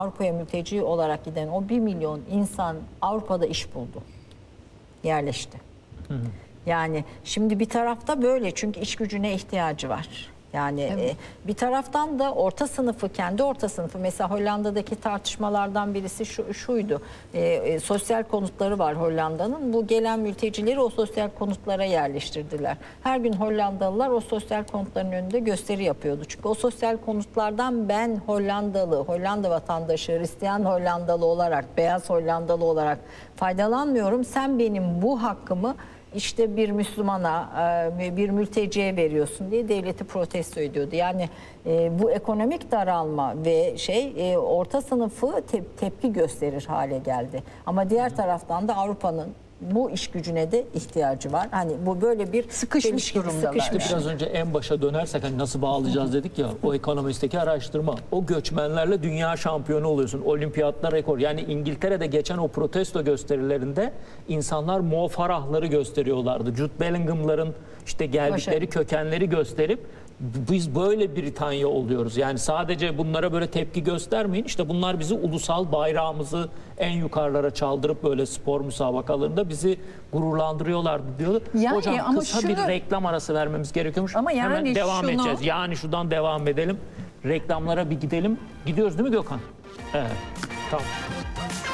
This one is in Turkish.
Avrupa'ya mülteci olarak giden o 1 milyon insan Avrupa'da iş buldu. Yerleşti. Yani şimdi bir tarafta böyle, çünkü iş gücüne ihtiyacı var. Yani bir taraftan da orta sınıfı, kendi orta sınıfı, mesela Hollanda'daki tartışmalardan birisi şuydu. Sosyal konutları var Hollanda'nın. Bu gelen mültecileri o sosyal konutlara yerleştirdiler. Her gün Hollandalılar o sosyal konutların önünde gösteri yapıyordu. Çünkü o sosyal konutlardan ben Hollandalı, Hollanda vatandaşı, Hristiyan Hollandalı olarak, beyaz Hollandalı olarak faydalanmıyorum. Sen benim bu hakkımı İşte bir Müslümana, bir mülteciye veriyorsun diye devleti protesto ediyordu. Yani bu ekonomik daralma ve orta sınıfı tepki gösterir hale geldi. Ama diğer taraftan da Avrupa'nın bu iş gücüne de ihtiyacı var. Hani bu böyle bir sıkışmış durumdalar. İşte biraz önce en başa dönersek, hani nasıl bağlayacağız dedik ya, o Economist'teki araştırma. O göçmenlerle dünya şampiyonu oluyorsun. Olimpiyatlar rekor. Yani İngiltere'de geçen o protesto gösterilerinde insanlar Mo Farah'ları gösteriyorlardı. Jude Bellingham'ların işte geldikleri kökenleri gösterip biz böyle Britanya oluyoruz. Yani sadece bunlara böyle tepki göstermeyin. İşte bunlar bizi, ulusal bayrağımızı en yukarılara çaldırıp böyle spor müsabakalarında bizi gururlandırıyorlardı diyor. Yani hocam ama kısa bir reklam arası vermemiz gerekiyormuş. Ama yani hemen devam şunu... edeceğiz. Yani şuradan devam edelim. Reklamlara bir gidelim. Gidiyoruz değil mi Gökhan? Evet. Tamam.